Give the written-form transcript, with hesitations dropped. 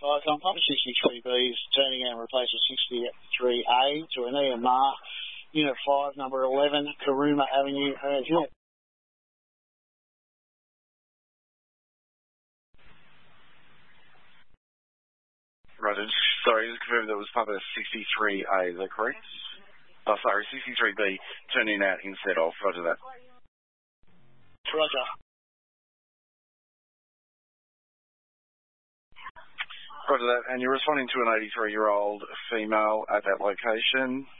Icon Pump 63Bs turning out and replacing 63A to an EMR. Unit 5, number 11, Karuma Avenue, Hill. Right, sorry, just confirm that was Papa 63A, is that correct? Oh, sorry, 63B turning out instead of. Roger that. Roger. Roger that, and you're responding to an 83-year-old female at that location.